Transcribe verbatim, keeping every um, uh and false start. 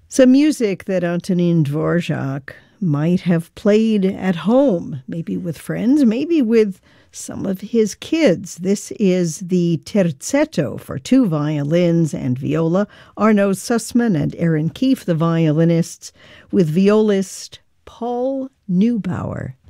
Some music that Antonin Dvorak might have played at home, maybe with friends, maybe with some of his kids. This is the Terzetto for two violins and viola. Arno Sussman and Aaron Keefe, the violinists, with violist Paul Neubauer.